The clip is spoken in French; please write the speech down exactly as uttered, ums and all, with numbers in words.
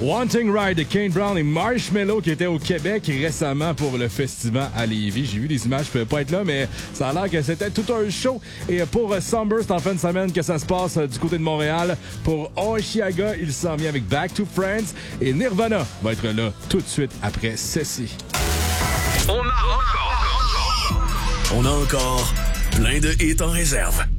Wanting Ride de Kane Brown et Marshmello qui étaient au Québec récemment pour le festival à Lévis. J'ai vu des images, je pouvais pas être là, mais ça a l'air que c'était tout un show. Et pour Somber, c'est en fin de semaine que ça se passe du côté de Montréal. Pour Oshiaga, il s'en vient avec Back to Friends. Et Nirvana va être là tout de suite après ceci. On a encore... On a encore plein de hits en réserve.